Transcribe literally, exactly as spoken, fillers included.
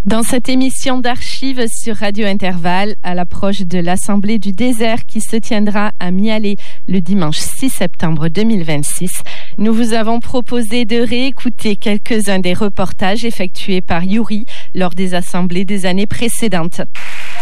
Dans cette émission d'archives sur Radio Intervalle, à l'approche de l'Assemblée du désert qui se tiendra à Mialet le dimanche six septembre deux mille vingt-six, nous vous avons proposé de réécouter quelques-uns des reportages effectués par Yuri lors des assemblées des années précédentes.